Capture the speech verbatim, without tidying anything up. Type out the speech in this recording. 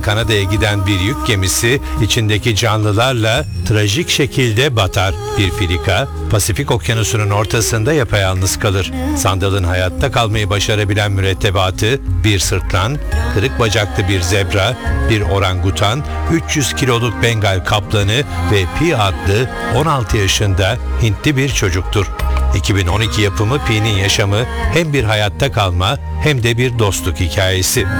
Kanada'ya giden bir yük gemisi içindeki canlılarla trajik şekilde batar. Bir filika Pasifik Okyanusu'nun ortasında yapayalnız kalır. Sandal'ın hayatta kalmayı başarabilen mürettebatı bir sırtlan, kırık bacaklı bir zebra, bir orangutan, üç yüz kiloluk Bengal kaplanı ve Pi adlı on altı yaşında Hintli bir çocuktur. iki bin on iki yapımı Pi'nin yaşamı hem bir hayatta kalma hem de bir dostluk hikayesi.